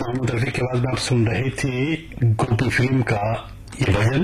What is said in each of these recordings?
محمد رفیع کی آواز میں آپ سن رہے تھے گوپی فلم کا یہ بھجن.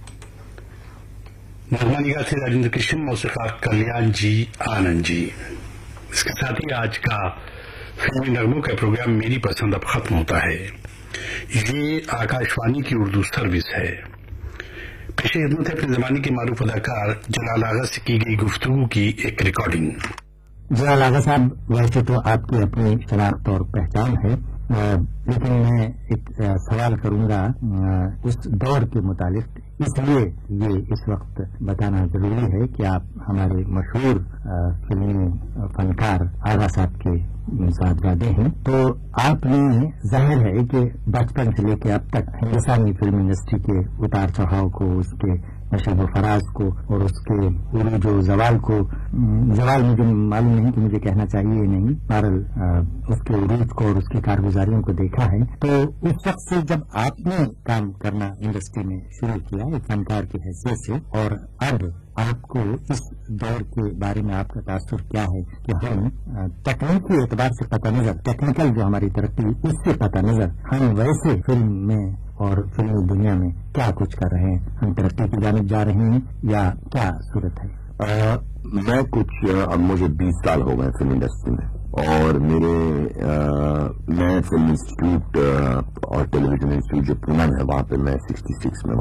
نغمہ تھے راجندر کرشن، موسیقار کلیان جی آنند جی. اس کے ساتھ ہی آج کا فلمی نغموں کا پروگرام میری پسند اب ختم ہوتا ہے. یہ آکاشوانی کی اردو سروس ہے. پیش خدمت ہے اپنے زمانے کے معروف اداکار جلال آغا سے کی گئی گفتگو کی ایک ریکارڈنگ. جلال آغا صاحب، ویسے تو آپ کی اپنی شناخت اور پہچان ہے، لیکن میں ایک سوال کروں گا اس دور کے متعلق، اس لیے یہ اس وقت بتانا ضروری ہے کہ آپ ہمارے مشہور فلمی فنکار آغا صاحب کے صاحبزادے ہیں. تو آپ نے ظاہر ہے کہ بچپن سے لے کے اب تک ہندوستانی فلم انڈسٹری کے اتار چڑھاؤ کو، اس کے نشو و فراز کو اور اس کے عروج و زوال کو، زوال مجھے معلوم نہیں کہ مجھے کہنا چاہیے نہیں، بہرحال اس کے عروج کو اور اس کی کارگزاریوں کو دیکھا ہے. تو اس وقت سے جب آپ نے کام کرنا انڈسٹری میں شروع کیا ایک فنکار کی حیثیت سے، اور اب آپ کو اس دور کے بارے میں آپ کا تاثر کیا ہے کہ ہم تکنیکی اعتبار سے قطع نظر، ٹیکنیکل جو ہماری ترقی اس سے قطع نظر ہم ویسے فلم میں اور فلمی دنیا میں کیا کچھ کر رہے ہیں؟ ہم ترقی کی جانب جا رہے ہیں یا کیا صورت ہے؟ میں اب مجھے 20 سال ہو گئے فلم انڈسٹری میں، اور میں فلم انسٹیٹیوٹ اور ٹیلی ویژن انسٹیٹیوٹ جو پونا میں ہے، وہاں پہ میں 66 میں